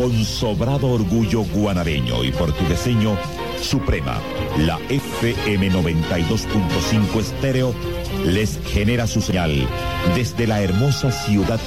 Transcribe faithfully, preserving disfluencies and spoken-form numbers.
Con sobrado orgullo guanareño y portugueseño, Suprema, la F M noventa y dos punto cinco estéreo, les genera su señal desde la hermosa ciudad